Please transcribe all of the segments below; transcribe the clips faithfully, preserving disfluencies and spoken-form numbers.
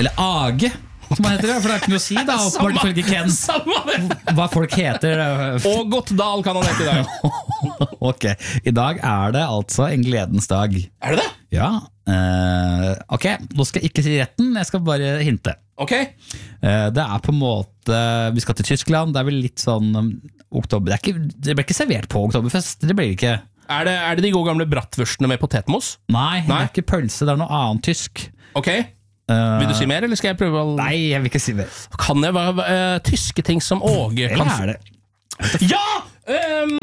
Eller Age, som han heter det, for det er ikke noe å si da. Samme, ifølge Ken. Samme det. Hva folk heter. Og Gottdal kan han hete i dag. Ok, i dag er det altså en gledens dag. Er det det? Ja, uh, ok, nå skal jeg ikke si retten, jeg skal bare hinte. Ok. Uh, det er på en måte, vi skal til Tyskland, det er vel litt sånn um, oktober, det, er ikke, det ble ikke servert på oktoberfest, det ble det ikke. Er det, er det de gode gamle bratwurstene med potetmos? Nei, Nei, det er ikke pølse, det er noe annet tysk. Ok, vil du si mer, eller skal jeg prøve å... Nei, jeg vil ikke si mer. Kan det være uh, tyske ting som Åge kan... Eller er det? Ja! Um,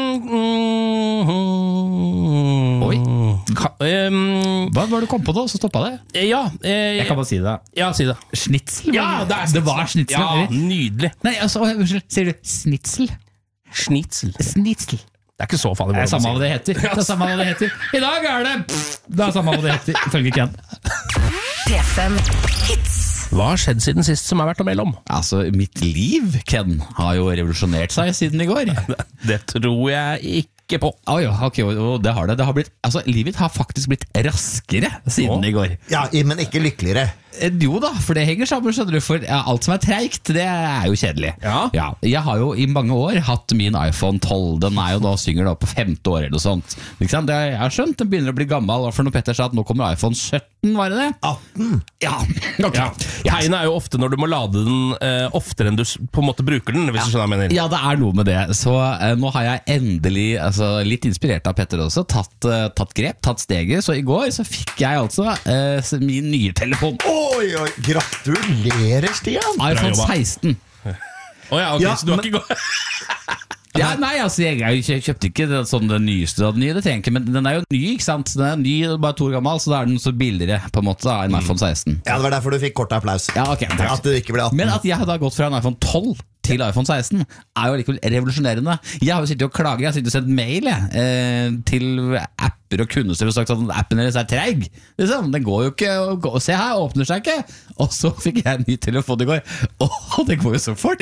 mm, Oi. Ka, um, Hva var det du kom på da, så stoppet det? Ja, eh, Jeg kan bare si det. ja, si det. Schnitzel? Ja, det er Det var schnitzel, Ja, eller? nydelig. Nei, altså, unnskyld, sier du schnitzel? Schnitzel. Schnitzel. Det er ikke så farlig. Det er samme hva det heter. Det er samme hva det heter. I dag er det Det er samme hva det heter, ifølge Ken. P fem Hits. Hva har skjedd siden sist som er verdt å melde om? Altså, mitt liv, Ken, har jo revolusjonert seg siden i går. Det tror jeg ikke på. Oh, ja, ok, og det har det. Det har blitt, altså, livet har faktisk blitt raskere siden Åh. i går. Ja, men ikke lykkeligere. Eh, Jo da, for det henger sammen, skjønner du, for ja, alt som er treigt, det er jo kjedelig. Ja. Jeg har jo i mange år hatt min iPhone tolv, den er jo da, synger da på femte år eller noe sånt. Ikke sant? Det, jeg har skjønt, den begynner å bli gammel, og for når Petter sa at nå kommer iPhone sytten, var det det? atten. Ja, ok. Ja. Tegnet er jo ofte når du må lade den eh, oftere enn du s- på en måte bruker den, hvis du skjønner hva jeg mener. Ja, det er noe med det. Så eh, nå har jeg endelig, altså, litt inspirert av Petter også, tatt, eh, tatt grep, tatt steget. Så i går så fikk jeg altså eh, s- min nye telefon. Oi, oi, gratulerer, Stian. iPhone jobba. seksten. Å ja, ok, Ja, så du har men- ikke gått... Ja, nei, altså, jeg, jeg kjøpte ikke det, sånn den nyeste av den nye, det trenger jeg ikke, men den er jo ny, ikke sant? Den er ny, bare to år gammel, så da er den så billigere, på en måte, da, enn iPhone seksten. Ja, det var derfor du fikk kort applaus. Ja, ok, takk. At det ikke ble atten. Men at jeg har da gått fra en iPhone tolv til iPhone seksten er jo likevel revolusjonerende. Jeg har jo sittet og klaget, jeg har sittet og sendt mail jeg, eh, til apper og kundestyr og sagt at appen deres er treig. Liksom. Den går jo ikke, og gå- se her, åpner seg ikke. Og så fikk jeg en ny telefon i går. Åh, det går jo så fort.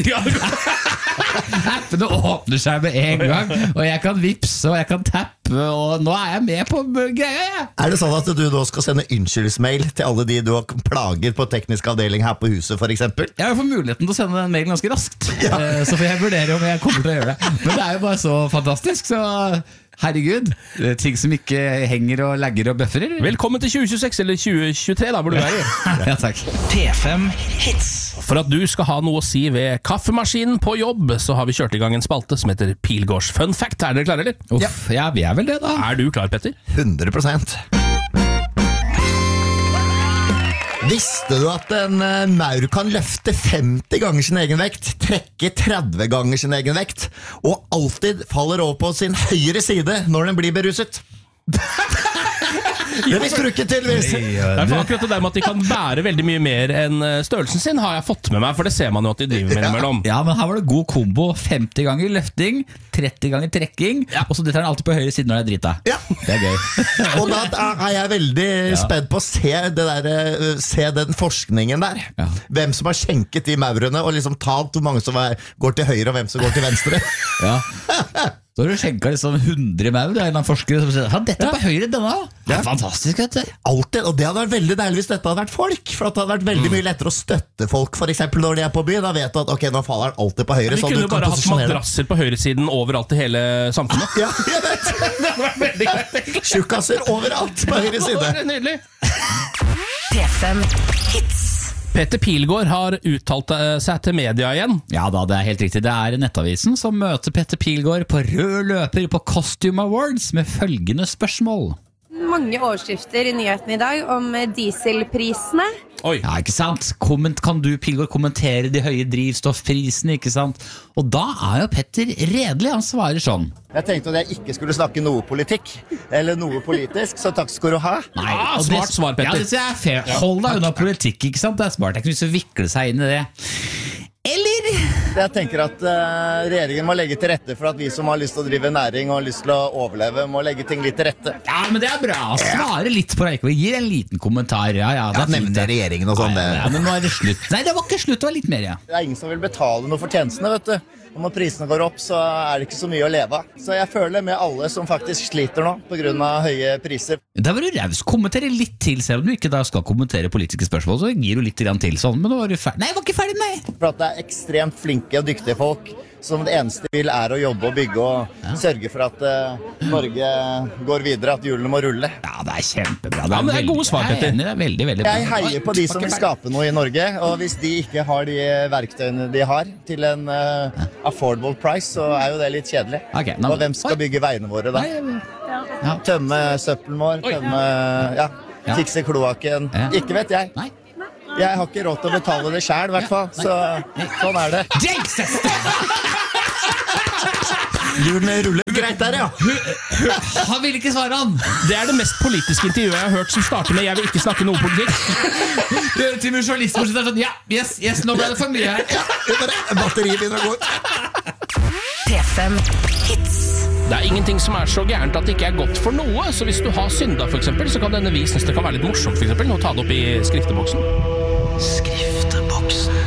Appene åpner seg med en gang, og jeg kan vipse, og jeg kan tappe, og nå er jeg med på greia, jeg. Er det sånn at du da skal sende unnskyldningsmail til alle de du har plaget på teknisk avdeling her på huset, for eksempel? Jeg får muligheten til å sende den mailen ganske raskt, eh, så får jeg vurdere om jeg kommer til å gjøre det. Men det er jo bare så fantastisk, så herregud, det er ting som ikke henger og lagger og bøfferer. Velkommen til tjue tjueseks, eller tjue tjuetre da, hvor du er i. Ja, takk. P fem Hits. For at du skal ha noe å si ved kaffemaskinen på jobb, så har vi kjørt i gang en spalte som heter Pilgårds Fun Fact. Er dere klare, eller? Uff, ja, vi er vel det da. Er du klar, Petter? hundre prosent. Visste du at en eh, maur kan løfte femti ganger sin egen vekt, trekke tretti ganger sin egen vekt, og alltid faller over på sin høyre side når den blir beruset? Det visste du ikke tydeligvis. Det er for akkurat det der med at de kan bære veldig mye mer enn eh, størrelsen sin, har jeg fått med meg, for det ser man jo at de driver med innimellom. Ja, men her var det god kombo. femti ganger løfting, tretti ganger trekking, og så detter den alltid på høyre side når det er drita. Ja. Det er gøy. Og da er jeg veldig spent på å se, det der, eh, se den forskningen der. Ja. Hvem som har skjenket de maurene, og liksom talt hvor mange som er, går til høyre og hvem som går til venstre. Ja. Så har du skjenket liksom hundre maur, det er en eller annen forsker som sier, ja, dette er på høyre, denne. Det er fantastisk, vet du. Alltid, og det hadde vært veldig deilig hvis dette hadde vært folk. For at det hadde vært veldig mye lettere å støtte folk, for eksempel når de er på byen. Da vet du at ok, nå faller den alltid på høyre. De Så kunne du jo kan bare hatt posisjonere deg. madrasser på høyresiden overalt i hele samfunnet. Ja, jeg vet. Det hadde vært veldig greit. Tjukkaser overalt på høyre side. Det er nydelig. P fem Hits. Petter Pilgaard har uttalt eh, seg til media igjen. Ja da, det er helt riktig. Det er Nettavisen som møter Petter Pilgaard på rød løper på Costume Awards med følgende spørsmål. Mange overskrifter i nyhetene i dag om dieselprisene. Oi. Ja, ikke sant? Komment, kan du, Pilgaard, kommentere de høye drivstoffprisene, ikke sant? Og da er jo Petter redelig, han svarer sånn. Jeg tenkte at jeg ikke skulle snakke noe politikk, eller noe politisk, så takk skal du ha. Nei, Ah, og smart svar, Petter. Ja, det synes jeg er fair. Hold deg unna politikk, ikke sant? Det er smart, det er ikke lyst til å vikle seg inn i det. Eller? Jeg tenker at uh, regjeringen må legge til rette for at vi som har lyst til å drive næring og har lyst til å overleve, må legge ting litt til rette. Ja, men det er bra. Svare litt på det, og gir en liten kommentar. Ja, ja, det er fint, det. regjeringen og sånn. Nei, ja, men nå er det slutt. Nei, det var ikke slutt, det var litt mer, ja. Det er ingen som vil betale noe for tjenestene, vet du. når prisene går opp, så er det ikke så mye å leve av. Så jeg føler med alle som faktisk sliter nå på grunn av høye priser. Der var du raus. Kommentere litt til, selv om du ikke da skal kommentere politiske spørsmål, så gir du litt grann til sånn, men nå var du ferdig. Nei, jeg var ikke ferdig, nei! For at det er ekstremt flinke og dyktige folk som det eneste vil er å jobbe og bygge og ja. sørge for at uh, Norge går videre, at hjulene må rulle. Ja, det er kjempebra. Det er, ja, det er gode svar, Petter. Det er veldig, veldig bra. Jeg heier på de som vil skape noe i Norge, og hvis de ikke har de verktøyene de har til en uh, affordable price, så er jo det litt kjedelig. Okay, og hvem skal bygge veiene våre da? Ja. Tømme søppelen vår, tømme, ja, fikse kloakken. Ja. Ikke vet jeg. Nei. Jeg har ikke råd til å betale det selv, i hvert fall. Så sånn er det. Jesus! Hjulene ruller greit der, ja. Han vil ikke svare han. Det er det mest politiske intervjuet jeg har hørt som starter med «Jeg vil ikke snakke noe politikk». Det er til journalisten som sier sånn, ja, yes, yes, nå ble det for mye her. Ja, batteriet begynner å gå ut. P fem Hits. Det er ingenting som er så gærent at det ikke er godt for noe, så hvis du har synda for eksempel, så kan denne vi synes det kan være litt morsomt for eksempel, å ta det opp i skrifteboksen. Skrifteboksen.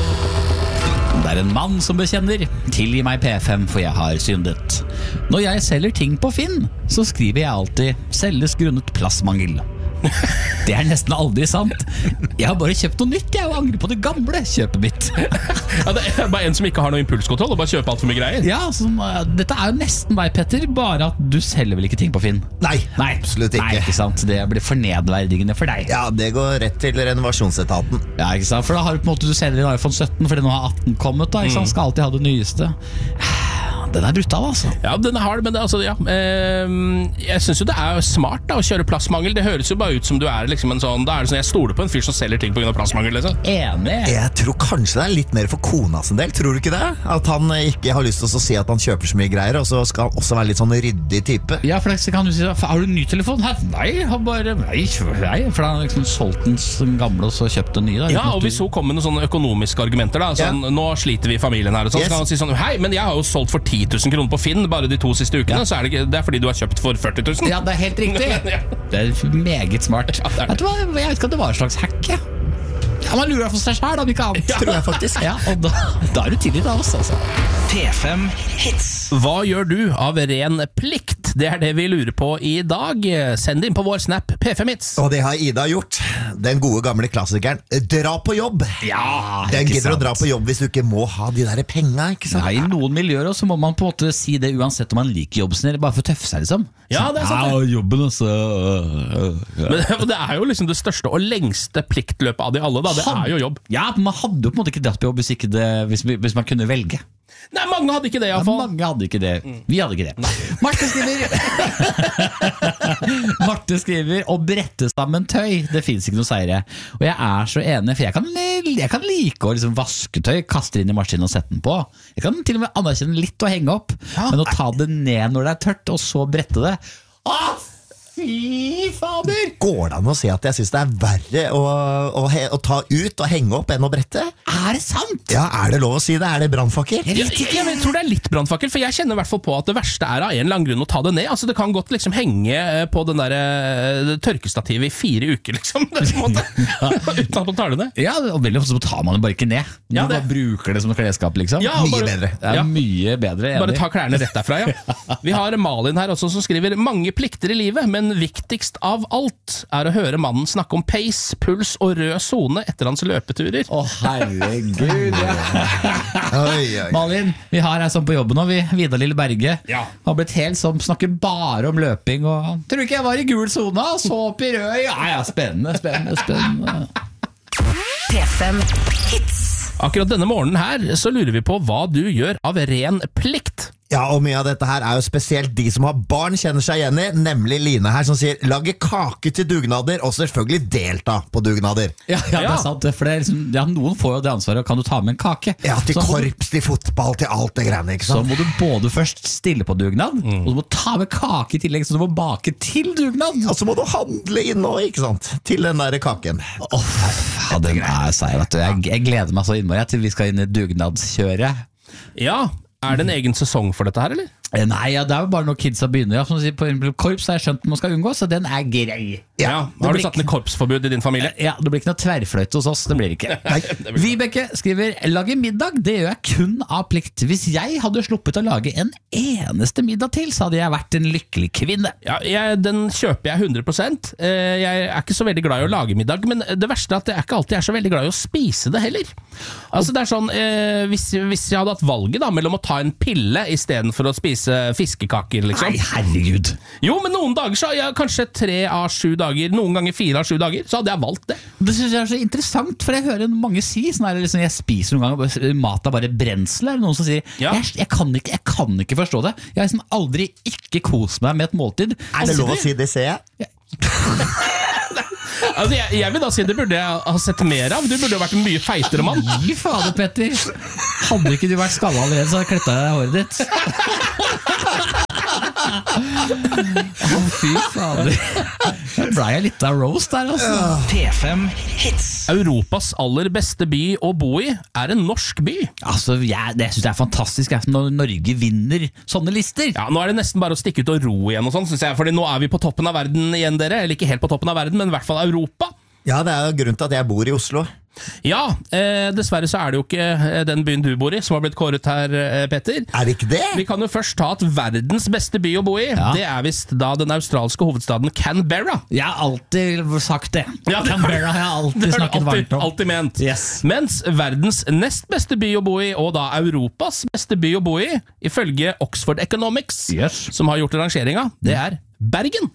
Det er en mann som bekjenner, tilgi meg P fem for jeg har syndet. Når jeg selger ting på Finn, så skriver jeg alltid, selges grunnet plassmangel. Det er nesten aldri sant. Jeg har bare kjøpt noe nytt, jeg, og angrer på det gamle kjøpet mitt. Ja, det er bare en som ikke har noe impulskontroll og bare kjøper alt for mye greier. Ja, så, uh, dette er jo nesten meg, Petter, bare at du selger vel ikke ting på Finn? Nei, Nei. absolutt ikke. Nei, ikke sant? Det blir for nedverdigende for deg. Ja, det går rett til renovasjonsetaten. Ja, ikke sant? For da har du på en måte, du selger en iPhone sytten, fordi nå har atten kommet da, ikke sant? Skal alltid ha det nyeste. Den er brutal, altså. Ja, den har det, men det, altså, ja. eh, jeg synes jo det er smart da, å kjøre plassmangel. Det høres jo bare ut som du er liksom en sånn, da er det sånn, jeg stoler på en fyr som selger ting på grunn av plassmangel, liksom. Enig. Jeg tror kanskje det er litt mer for kona sin del, tror du ikke det? At han ikke har lyst til å si at han kjøper så mye greier, og så skal han også være litt sånn ryddig type. Ja, for det kan du si, har du en ny telefon? Her? Nei, har bare, nei, nei, for han har liksom solgt den gamle og så kjøpt den nye da. Ja, og hvis hun kommer med noen sånne økonomiske argumenter da, sånn, ja. Nå sliter vi i familien her og sånn, yes. Så kan han si sånn, hei, men jeg har jo solgt for ti tusen kroner på Finn bare de to siste ukene, ja. Så er det, ikke, det er fordi du har kjøpt for førti tusen. Ja, det er helt riktig. Ja. Det er meget smart. Ja, det er det. Vet du hva, jeg vet ikke at det var en slags hack, ja. Ja, man lurer for seg selv, da, ikke annet. Ja, tror jeg faktisk. Ja, og da, da er du tilgitt av oss, altså. P fem Hits. Hva gjør du av ren plikt? Det er det vi lurer på i dag. Send det inn på vår snap, P fem Hits. Og det har Ida gjort. Den gode gamle klassikeren. Dra på jobb. Ja, Den gidder å dra på jobb hvis du ikke må ha de der penga, ikke sant? Ja, i noen miljøer også må man på en måte si det uansett om man liker jobben sin, eller bare for å tøffe seg, liksom. Ja, det er sant. Ja, jobben, altså. Ja. Men det er jo liksom det største og lengste pliktløpet av de alle, da. Det er jo jobb. Ja, man hadde jo på en måte ikke dratt på jobb hvis, ikke det, hvis, hvis man kunne velge. Nei, mange hadde ikke det i hvert fall. Ja, mange hadde ikke det. Vi hadde ikke det. Marte skriver Marte skriver å brette sammen tøy, det finnes ikke noe seire. Og jeg er så enig, for jeg kan, jeg kan like å liksom vaske tøy, kaste inn i maskinen og sette den på. Jeg kan til og med anerkjenne litt å henge opp, ja. Men å ta det ned når det er tørt, og så brette det. Åh! Fy fader! Går det an å si at jeg synes det er verre å, å, he, å ta ut og henge opp enn å brette? Er det sant? Ja, er det lov å si det? Er det brannfakkel? Jeg vet ikke, jeg tror det er litt brannfakkel, for jeg kjenner i hvert fall på at det verste er av en eller annen grunn å ta det ned. Altså, det kan godt liksom henge på den der uh, tørkestativet i fire uker, liksom. Uten at man tar det ned. Ja, og veldig ofte så tar man det bare ikke ned. Du ja, bare bruker det som klesskap, liksom. Ja, mye bare, bedre. Det er ja. mye bedre, enig. Bare ta klærne rett derfra, ja. Vi har Malin her også som skriver mange plikter i livet, men viktigst av alt er å høre mannen snakke om pace, puls og rød zone etter hans løpeturer. Å, herregud, ja. Oi, oi. Malin, vi har her sånn på jobben nå, vi, Vidar Lille Berge, ja. Har blitt helt sånn, snakker bare om løping, og tror ikke jeg var i gul zone, så opp i rød, ja, ja, spennende, spennende, spennende. P fem Hits. Akkurat denne morgenen her så lurer vi på hva du gjør av ren plikt. Ja, og mye av dette her er jo spesielt de som har barn kjenner seg igjen i, nemlig Line her som sier lage kake til dugnader, og selvfølgelig delta på dugnader. Ja, ja, det er sant, for det er liksom, ja, noen får jo det ansvaret, og kan du ta med en kake? Ja, til så korps, til fotball, til alt det greiene, ikke sant? Så må du både først stille på dugnad, mm. og du må ta med kake i tillegg, så du må bake til dugnad. Og så må du handle inn også, ikke sant? Til den der kaken. Åh, ja, det er seg, vet du. Jeg, jeg gleder meg så innmari til vi skal inn i dugnadskjøret. Ja, er det en egen sesong for dette her, eller? Nei, ja, det er jo bare når kidsa begynner. Ja, som du sier, på korps har jeg skjønt man skal unngå, så den er grei. Ja, Har du satt ned korpsforbud i din familie? Ja, det blir ikke noe tverrfløyte hos oss. Det blir det ikke. Nei. Vibeke skriver lage middag, det gjør jeg kun av plikt. Hvis jeg hadde sluppet å lage en eneste middag til, så hadde jeg vært en lykkelig kvinne. Ja, jeg, Den kjøper jeg hundre prosent. Jeg er ikke så veldig glad i å lage middag, men det verste er at jeg er ikke alltid er så veldig glad i å spise det heller. Altså det er sånn, eh, hvis, hvis jeg hadde hatt valget da, mellom å ta en pille i stedet for å spise fiskekaker, liksom. Nei, herregud. Jo, men noen dager så, ja, kanskje tre av sju dager, noen ganger fire av sju dager, så hadde jeg valgt det. Det synes jeg er så interessant, for jeg hører mange si sånn her, liksom, jeg spiser noen ganger, mat er bare brensel, eller noen som sier, ja. jeg, jeg, kan ikke, jeg kan ikke forstå det. Jeg har liksom aldri ikke kost meg med et måltid. Er det lov å si det, ser jeg? Altså, jeg, jeg vil da si det burde jeg ha sett mer av. Du burde jo vært en mye feitere mann. Gi fader, Petter. Hadde ikke du vært skallet allerede, så hadde jeg kletta deg håret ditt. Å, fy fader. Det ble jeg litt av roast der, altså. P fem Hits. Europas aller beste by å bo i er en norsk by. Altså, jeg, det synes jeg er fantastisk jeg, når Norge vinner sånne lister. Ja, Nå er det nesten bare å stikke ut og ro igjen, og sånn, synes jeg, fordi nå er vi på toppen av verden igjen, dere. Eller ikke helt på toppen av verden, men i hvert fall Europa. Ja, det er jo grunnen til at jeg bor i Oslo. Ja, eh, dessverre så er det jo ikke eh, den byen du bor i som har blitt kåret her, eh, Petter. Er det ikke det? Vi kan jo først ta at verdens beste by å bo i, Ja. det er visst da den australske hovedstaden Canberra. Jeg har alltid sagt det. Ja, det- Canberra har jeg Det alltid har du snakket alltid, varmt om. alltid ment. Yes. Mens verdens nest beste by å bo i, og da Europas beste by å bo i, ifølge Oxford Economics, Yes. som har gjort rangeringa, det er Bergen.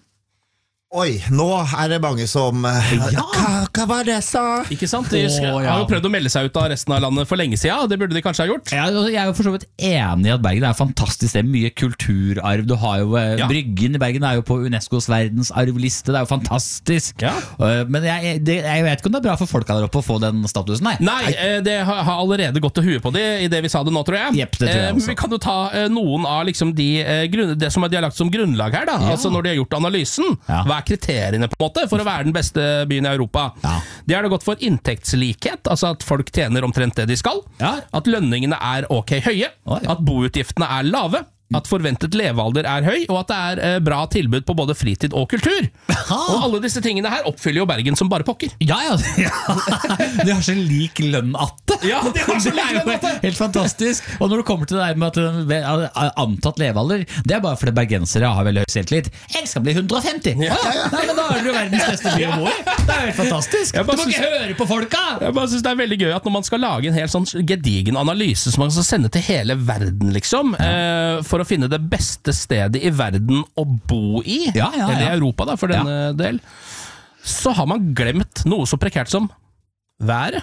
Oi, nå er det mange som eh, hva, hva var det jeg sa? Ikke sant? De Å, ja. har jo prøvd å melde seg ut av resten av landet for lenge siden, og det burde de kanskje ha gjort. Ja, altså, jeg er jo for så vidt enig i at Bergen er fantastisk. Det er mye kulturarv. Du har jo, eh, Ja. Bryggen i Bergen er jo på UNESCOs verdensarvliste. Det er jo fantastisk. Ja. Eh, Men jeg, det, jeg vet ikke om det er bra for folka der oppe å få den statusen, nei. Nei, eh, det har har allerede gått til huet på det i det vi sa det nå, tror jeg. Jepp, det tror jeg Eh, men også. Vi kan jo ta eh, noen av liksom de, eh, grunn, det som de har lagt som grunnlag her, da. Altså når de har gjort analysen. Ja. Hva er kriteriene på en måte for å være den beste byen i Europa? Ja. De har det gått for inntektslikhet, altså at folk tjener omtrent det de skal. Ja. At lønningene er ok høye. Å, ja. At boutgiftene er lave. At forventet levealder er høy, og at det er eh, bra tilbud på både fritid og kultur. Og alle disse tingene her oppfyller jo Bergen som bare pokker. Ja, ja, ja. De har så lik lønn at det. Ja, de har så lik Det er jo lønn at det. helt fantastisk. Og når du kommer til det der med at uh, antatt levealder, det er bare fordi bergensere har veldig høy selvtillit. Jeg skal bli hundre og femti! Ja. Å ja, nei, men da er du verdens beste by å bo i. Det er jo helt fantastisk. Jeg Du bare må ikke synes- høre på folka! Jeg bare synes det er veldig gøy at når man skal lage en helt sånn gedigen analyse som man skal sende til hele verden, liksom, eh, for å finne det beste stedet i verden å bo i, Ja, ja, ja. eller i Europa da, for denne del, så har man glemt noe så prekært som været.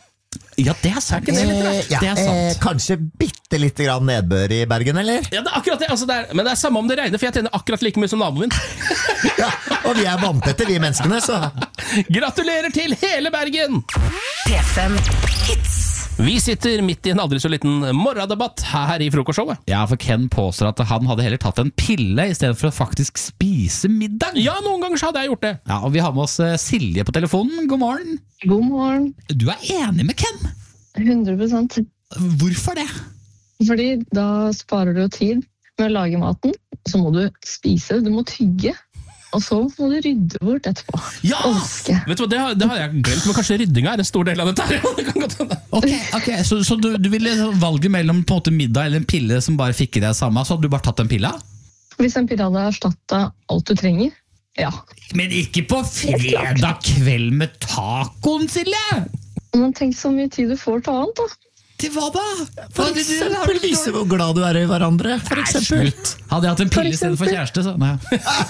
Ja, det er sant. ikke det litt Eh, rart? ja, Det er sant. eh, kanskje bitte litt grann nedbør i Bergen, eller? Ja, det er akkurat det, altså det er, men det er samme om det regner, for jeg tjener akkurat like mye som naboen min. Ja, og vi er vant etter, vi menneskene, så Gratulerer til hele Bergen! P fem Hits. Vi sitter midt i en aldri så liten morgendebatt her i frokostshowet. Ja, for Ken påstår at han hadde heller tatt en pille i stedet for å faktisk spise middag. Ja, noen ganger så hadde jeg gjort det. Ja, og vi har med oss eh, Silje på telefonen. God morgen. God morgen. Du er enig med Ken. hundre prosent. Hvorfor det? Fordi da sparer du jo tid med å lage maten. Så må du spise, du må tygge. Og så må du rydde bort etterpå. Ja! Og vaske. Vet du hva, det har, det har jeg glemt, men kanskje ryddinga er en stor del av dette her. Det kan godt hende. Ok, ok, Så, så du, du ville valget mellom på en måte middag eller en pille som bare fikk i deg samme, så hadde du bare tatt den pilla? Hvis en pille hadde erstattet alt du trenger, ja. Men ikke på fredag kveld med tacoen, Silje! Men tenk så mye tid du får til annet da. Til hva da? for eksempel vise hvor glad du er i hverandre, for eksempel. Hadde jeg hatt en pille For i stedet for kjæreste, så nei.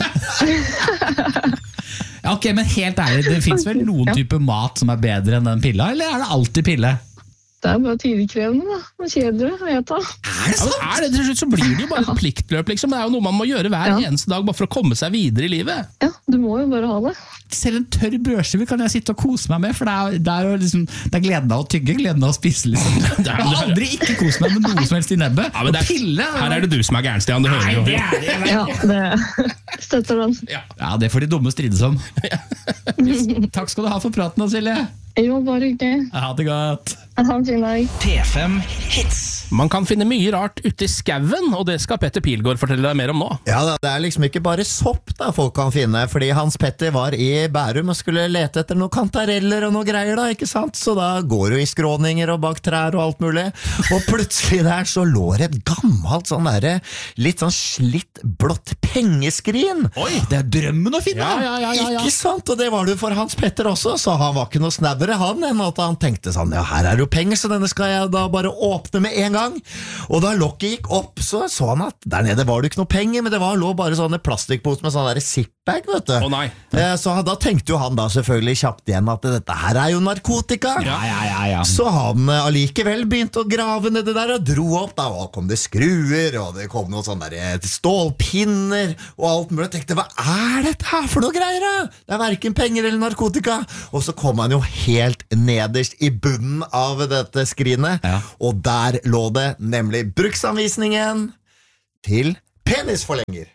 Ja, ok, men helt ærlig, det finnes vel noen Ja. type mat som er bedre enn den pilla, eller er det alltid pille? Det er bare tidkrevende da. Og kjedelig, vet jeg. Er det Ja, men er det, til slutt så blir det jo bare et pliktløp, liksom. Det er jo noe man må gjøre hver Ja. eneste dag bare for å komme seg videre i livet. Ja, du må jo bare ha det. Selv en tørr brødskive kan jeg sitte og kose meg med, for det er, det er jo liksom, det er gleden av å tygge, gleden av å spise, liksom. Jeg har aldri ikke kost meg med noe som helst i nebbet. Ja, men det Og er, pille... her er det du som er gæren, Stian. Det hører Nei, jo. det er det, jeg vet. Ja, det støtter den. Ja, det får de dumme strides om. Takk skal du ha for praten, Silje. Jo, bare hyggelig. Ha det godt. Ha en fin dag. P fem Hits. Man kan finne mye rart ute i skauen, og det skal Petter Pilgaard fortelle deg mer om nå. Ja, det er liksom ikke bare sopp da folk kan finne, fordi Hans Petter var i Bærum og skulle lete etter noen kantareller og noe greier da, ikke sant? Så da går du i skråninger og bak trær og alt mulig, og plutselig der så lå det et gammelt sånn der, litt sånn slitt blått pengeskrin. Oi, det er drømmen å finne! Ja, ja, ja, ja, ja. Ikke sant, og det var det for Hans Petter også, så han var ikke noe snabbere han, enn at han tenkte sånn, ja, her er jo penger, så denne skal jeg da bare åpne med en gang. Og da lokket gikk opp, så så han at der nede var det ikke noe penger, men det var, lå bare sånne plastikkpose med sånne der zip-bag, vet du. Å nei. Eh, Så da tenkte jo han da selvfølgelig kjapt igjen at dette her er jo narkotika. Ja, ja, ja, ja. Så han eh, allikevel begynte å grave nedi der og dro opp, da og kom det skruer, og det kom noen sånne der eh, stålpinner og alt mulig. Jeg tenkte, hva er dette her for noe greier da? Det er hverken penger eller narkotika. Og så kom han jo helt nederst i bunnen av dette skrinet, Ja. og der lå det nemlig bruksanvisningen til penisforlenger.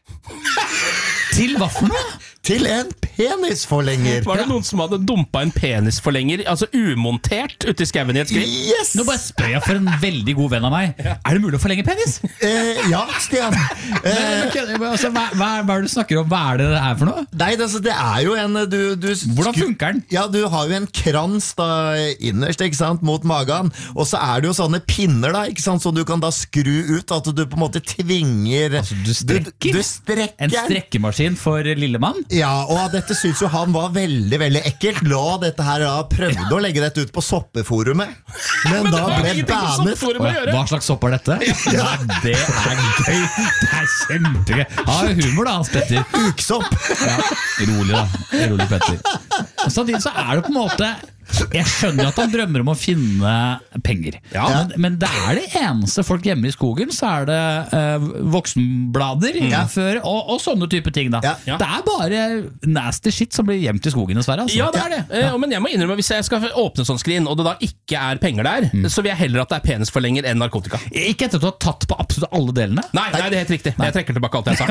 Til hva for noe? Til en penisforlenger. Var det noen som hadde dumpet en penisforlenger, altså umontert, ute i skauen i et skrin? Yes! Nå bare spør jeg for en veldig god venn av meg. Er det mulig å forlenge penis? Eh, ja, Stian. Eh, Ok, altså, hva, hva, hva er det du snakker om? Hva er det det er for noe? nei, det, altså, det er jo en du, du, Hvordan sku- funker den? Ja, du har jo en krans da innerst, ikke sant, mot magen. Og så er det jo sånne pinner da, ikke sant, så du kan da skru ut at du på en måte tvinger. Altså, du strekker? Du, du strekker. En strekkemaskin for lille mann? Ja, og dette synes jo han var veldig, veldig ekkelt. La dette her da, prøvde å legge dette ut på soppeforumet. Men, da har ble ingenting med bandet. soppforum å gjøre. Hva slags sopp er dette? Nei, det er gøy. Det er kjempegøy. Ha humor da, Hans Petter. Uksopp. Ja, rolig da. Rolig, Petter. Og samtidig så er det på en måte, jeg skjønner at han drømmer om å finne penger. Ja. Men, men det er det eneste folk hjemme i skogen, så er det eh, voksenblader før, og, og sånne type ting da. Ja. Ja. Det er bare nasty shit som blir gjemt i skogen dessverre. Altså. Ja, det er det. Eh, Men jeg må innrømme, hvis jeg skal åpne sånn skrin, og det da ikke er penger der, så vil jeg heller at det er penisforlenger enn narkotika. Ikke etter at du har tatt på absolutt alle delene. Nei, nei, det er helt riktig. Jeg trekker tilbake alt jeg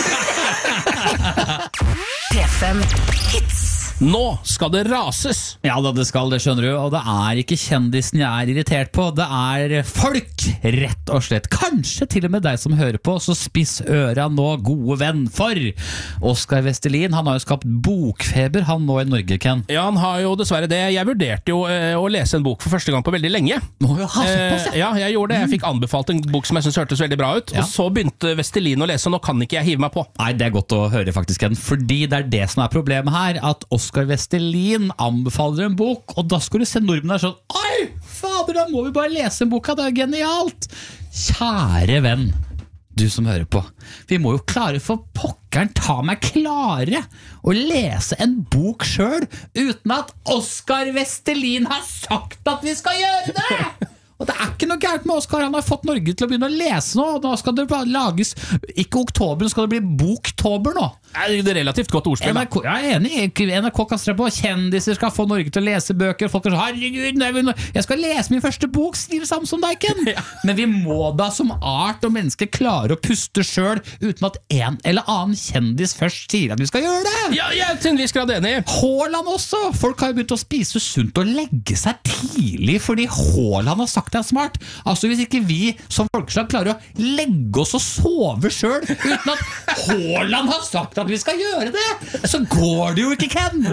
sa. P fem Hits. Nå skal det rases. Ja da, det skal det, skjønner du. Og det er ikke kjendisen jeg er irritert på. Det er folk, rett og slett. Kanskje til og med deg som hører på, så spiss øra nå, gode venn. For Oskar Vestelin, han har jo skapt bokfeber, han nå i Norge, Ken. Ja, han har jo dessverre det. Jeg vurderte jo eh, å lese en bok for første gang på veldig lenge. Må jo ha såpass, Eh, ja, jeg gjorde det. Jeg fikk anbefalt en bok som jeg synes hørtes veldig bra ut. Ja. Og så begynte Vestelin å lese, og nå kan ikke jeg hive meg på. Nei, det er godt å høre faktisk, Ken. Fordi det er det som er problemet her, at Oskar Vestelin anbefaler en bok, og da skal du se nordmenn der sånn, oi, fader, da må vi bare lese en bok, det er genialt. Kjære venn, du som hører på, vi må jo klare for pokkeren ta meg klare å lese en bok selv, uten at Oskar Vestelin har sagt at vi skal gjøre det. Og det er ikke noe gærent med Oskar, han har fått Norge til å begynne å lese nå, og da skal det bare lages, ikke oktober, nå skal det bli boktober nå. Det er relativt godt ordspill. N R K, jeg er enig, N R K kaster seg på, kjendiser skal få Norge til å lese bøker, folk er så, herregud, jeg, vil, jeg skal lese min første bok, skriv sammen som deg, Ken. Ja. Men vi må da som art og menneske klare å puste selv, uten at en eller annen kjendis først sier at vi skal gjøre det. Ja, jeg er til en viss grad enig. Haaland også, folk har jo begynt å spise sunt og legge seg tidlig, fordi Haaland har sagt det er smart. Altså hvis ikke vi som folkeslag klarer å legge oss og sove selv, uten at Haaland har sagt at vi skal gjøre det, så går det jo ikke, Ken.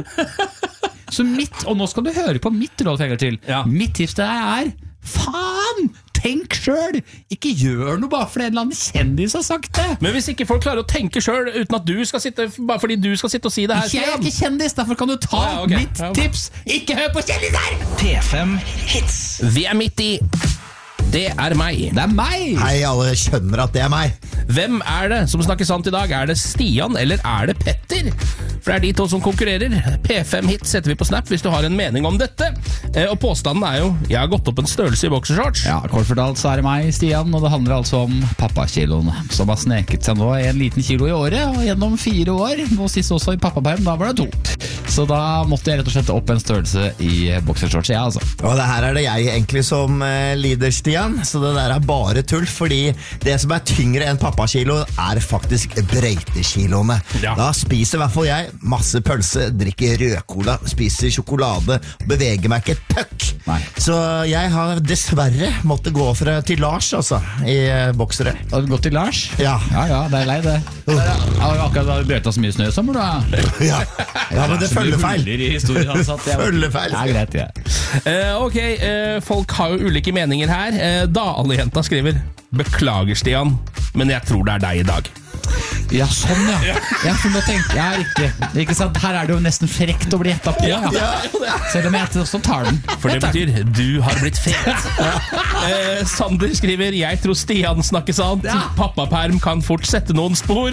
Så mitt, og nå skal du høre på mitt råd for en gang til. Ja. Mitt tips til deg er, faen, tenk selv, ikke gjør noe bare fordi en eller annen kjendis har sagt det. Men hvis ikke folk klarer å tenke selv uten at du skal sitte, bare fordi du skal sitte og si det her, Jeg er ikke kjendis, derfor kan du ta Ja, ok. mitt Ja. tips. Ikke hør på kjendiser! P fem Hits. Vi er midt i. Det er meg. Det er meg. Hei, alle skjønner at det er meg. Hvem er det som snakker sant i dag? Er det Stian, eller er det Petter? For det er de to som konkurrerer. P fem Hits setter vi på Snap hvis du har en mening om dette. Eh, Og påstanden er jo, jeg har gått opp en størrelse i boksershorts. Ja, kort fortalt så er det meg, Stian, og det handler altså om pappakiloen, som har sneket seg nå en liten kilo i året, og gjennom fire år, nå sist også i pappaperm, da var det to. Så da måtte jeg rett og slett opp en størrelse i boksershorts, ja, altså. Og det her er det jeg egentlig som eh, lider, Stian. Så det der er bare tull, fordi det som er tyngre enn pappakilo er faktisk brøytekiloene. Ja. Da spiser i hvert fall jeg masse pølse, drikker rødcola, spiser sjokolade, beveger meg ikke et pøkk Nei. Så jeg har dessverre måttet gå fra, til Lars, altså, i eh, boksere. Har du gått til Lars? Ja. Ja, ja, det er lei det. Det er, har jo akkurat brøyta så mye snø i sommer, da. Ja, ja men det følger feil. I historien, han satt, jeg, Følger feil. Det er greit, ja. Eh, ok, eh, folk har jo ulike meninger her. Eh, Dale-jenta skriver: Beklager, Stian, men jeg tror det er deg i dag. Ja, sånn, ja. Ja, for nå tenker jeg riktig. Ikke sant? Her er det jo nesten frekt å bli gjettet på. Ja. Selv om jeg også tar den. For det betyr du har blitt fet. eh, Sander skriver: Jeg tror Stian snakker sant. Ja. Pappaperm kan fort sette noen spor.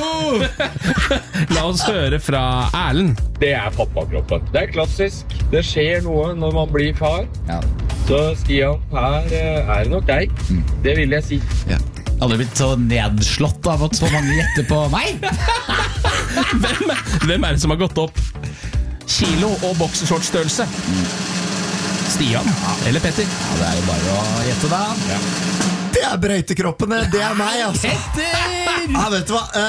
La oss høre fra Erlend. Det er pappakroppen. Det er klassisk. Det skjer noe når man blir far. Ja. Så Stian, her eh, er det nok deg. Det vil jeg si. Ja. Alle har blitt så nedslått av at så mange gjetter på meg. Hvem, hvem er det som har gått opp? Kilo og boksershortstørrelse. Stian eller Petter? Ja, det er jo bare å gjette da. Det er brøytekroppene, det er meg, altså. Petter! Ja, vet du hva?